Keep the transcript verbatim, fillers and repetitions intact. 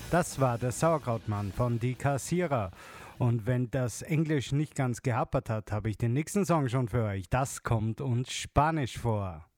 Das war der Sauerkrautmann von Die Kassierer. Und wenn das Englisch nicht ganz gehapert hat, habe ich den nächsten Song schon für euch. Das kommt uns Spanisch vor.